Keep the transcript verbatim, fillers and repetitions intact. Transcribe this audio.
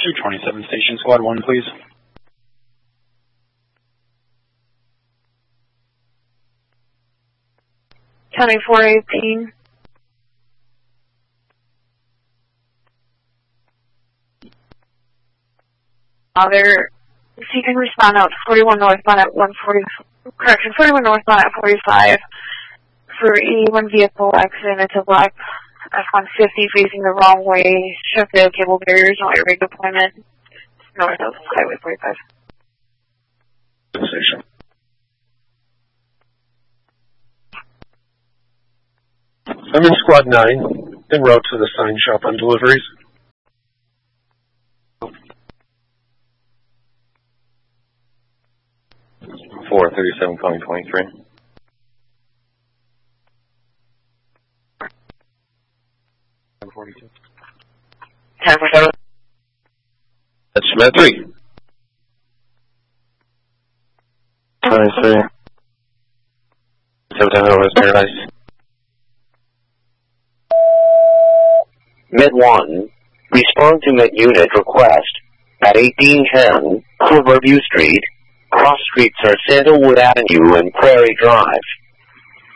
two twenty-seven, Station Squad one, please. County four eighteen. Other, if you can respond out to forty-one northbound at one forty, correction, forty-one northbound at forty-five for E one vehicle accident. It's a black F one fifty facing the wrong way. Check the cable barriers on your rig deployment north of Highway forty-five. Station. I'm in Squad nine, en route to the sign shop on deliveries. four thirty-seven, calling twenty-three. ten forty-two. ten forty-seven. That's Schmidt three. twenty-three. seven ten, West Paradise. Med one, respond to Med Unit request at eighteen ten Riverview Street. Cross streets are Sandalwood Avenue and Prairie Drive.